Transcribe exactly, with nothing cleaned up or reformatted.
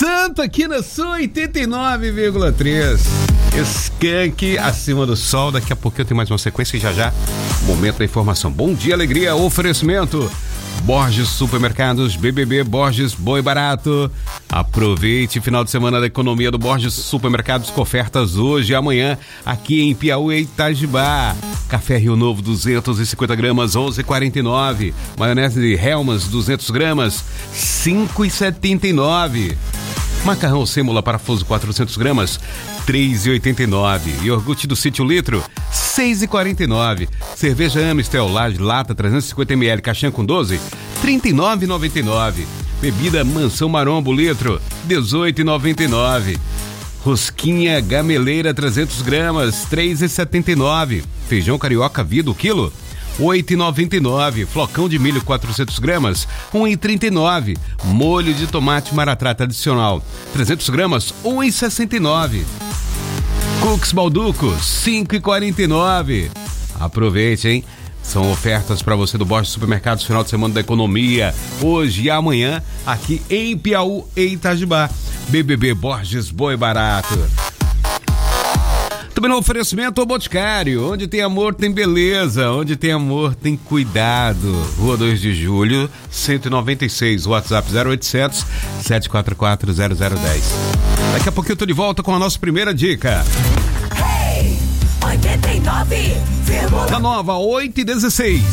Santo aqui na sua oitenta e nove vírgula três. Skank acima do sol. Daqui a pouco eu tenho mais uma sequência e já já, momento da informação. Bom dia, alegria, oferecimento Borges Supermercados, B B B Borges Bom e Barato. Aproveite final de semana da economia do Borges Supermercados com ofertas hoje e amanhã aqui em Piauí e Itajubá. Café Rio Novo duzentos e cinquenta gramas, onze reais e quarenta e nove centavos. Maionese de Hellmann's duzentas gramas, cinco reais e setenta e nove centavos. Macarrão sêmula parafuso quatrocentas gramas, três reais e oitenta e nove centavos. Iogurte do Sítio litro, seis reais e quarenta e nove centavos. Cerveja Amstel Laje lata trezentos e cinquenta mililitros, caixinha com doze, trinta e nove reais e noventa e nove centavos. Bebida Mansão Marombo litro, dezoito reais e noventa e nove centavos. Rosquinha Gameleira trezentas gramas, três reais e setenta e nove centavos. Feijão Carioca Vida o quilo, oito reais e noventa e nove centavos. Flocão de milho quatrocentas gramas, um real e trinta e nove centavos. Molho de tomate Maratá tradicional, trezentas gramas, um real e sessenta e nove centavos. Cooks Balduco, cinco reais e quarenta e nove centavos. Aproveite, hein? São ofertas para você do Borges Supermercados, final de semana da economia, hoje e amanhã, aqui em Piauí e Itajubá. B B B Borges Bom e Barato. Também no oferecimento ao Boticário, onde tem amor tem beleza, onde tem amor tem cuidado. Rua dois de julho, cento e noventa e seis, WhatsApp zero oitocentos, sete quatro quatro, zero zero um zero. Daqui a pouquinho eu tô de volta com a nossa primeira dica. Hey, oitenta e nove vírgula Da nova oito e dezesseis.